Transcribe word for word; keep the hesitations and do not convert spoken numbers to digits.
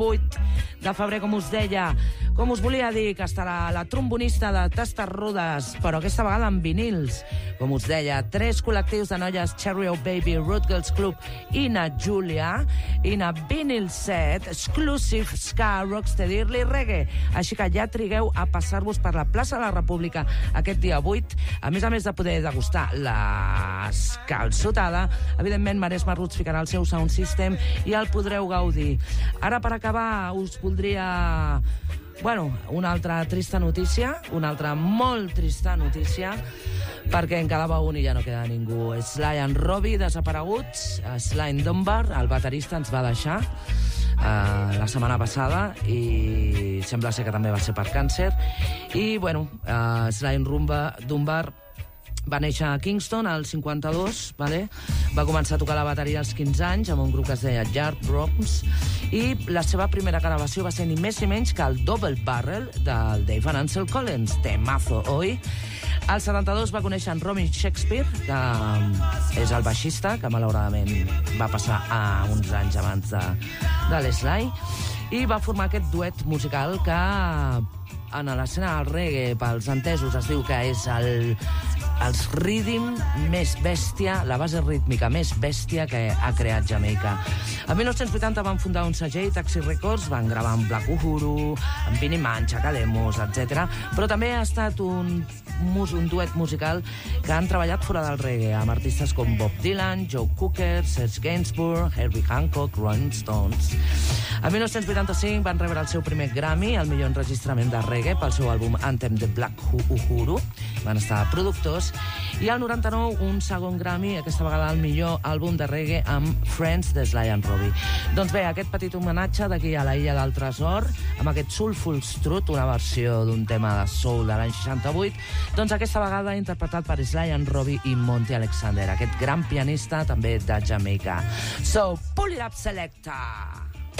vuit de febrer, com us deia. Com us volia dir, que estarà la trombonista de Tastes Rudes, però aquesta vegada amb vinils. Com us deia, tres col·lectius de noies, Cherry O Baby, Root Girls Club i na Julia, i na Vinyl Set, Exclusive Ska, Rocksteady, Early Reggae. Així que ja trigueu a passar-vos per la plaça de la República aquest dia vuit, a més a més de poder degustar l'escalçotada. Evidentment, Maresma Roots ficarà el seu sound system i el podreu gaudir. Ara, per acabar, us voldria... Bueno, una altra trista notícia, una altra molt trista notícia, perquè en quedava un i ja no queda ningú. Sly and Robbie, desapareguts. Sly Dunbar, el baterista, ens va deixar uh, la setmana passada i sembla ser que també va ser per càncer. I, bueno, uh, Sly Dunbar va néixer a Kingston al cinquanta-dos, vale? Va començar a tocar la bateria als quinze anys amb un grup que es deia Yard Drums, i la seva primera gravació va ser ni més ni menys que el Double Barrel del Dave and Ansel Collins, temazo, oi? Al setanta-dos va conèixer en Romy Shakespeare, que és el baixista, que malauradament va passar a uns anys abans de, de l'Sly, i va formar aquest duet musical que en l'escena del reggae, pels entesos, es diu que és el... els rhythm més bèstia, la base rítmica més bèstia que ha creat Jamaica. En mil nou-cents vuitanta van fundar un segell, Taxi Records, van gravar amb Black Uhuru, amb Vinnie Mancha, Cademos, etcètera. Però també ha estat un, un duet musical que han treballat fora del reggae, amb artistes com Bob Dylan, Joe Cocker, Serge Gainsbourg, Herbie Hancock, Rolling Stones. En mil nou-cents vuitanta-cinc van rebre el seu primer Grammy, el millor enregistrament de reggae, pel seu àlbum Anthem de Black Uhuru. Van estar productors. I al noranta-nou un segon Grammy, aquesta vegada el millor àlbum de reggae amb Friends de Sly and Robbie. Doncs bé, aquest petit homenatge d'aquí a la Illa del Tresor, amb aquest Soulful Strut, una versió d'un tema de soul de l'any seixanta-vuit, doncs aquesta vegada interpretat per Sly and Robbie i Monty Alexander, aquest gran pianista també de Jamaica. So, pull it up, selecta!